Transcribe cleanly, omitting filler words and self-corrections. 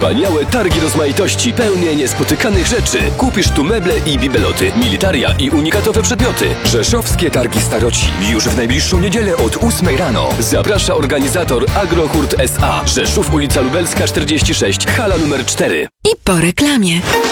Wspaniałe targi rozmaitości, pełne niespotykanych rzeczy. Kupisz tu meble i bibeloty, militaria i unikatowe przedmioty. Rzeszowskie Targi Staroci. Już w najbliższą niedzielę od 8 rano. Zaprasza organizator Agrohurt S.A. Rzeszów, ulica Lubelska 46, hala numer 4. I po reklamie.